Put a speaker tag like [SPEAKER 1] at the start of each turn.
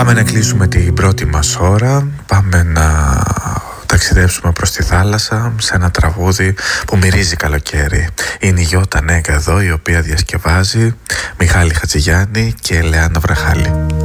[SPEAKER 1] Πάμε να κλείσουμε την πρώτη μας ώρα. Πάμε να ταξιδέψουμε προς τη θάλασσα σε ένα τραγούδι που μυρίζει καλοκαίρι. Είναι η Γιώτα Νέγκα εδώ, η οποία διασκευάζει Μιχάλη Χατζηγιάννη και Ελεάνα Βραχάλη.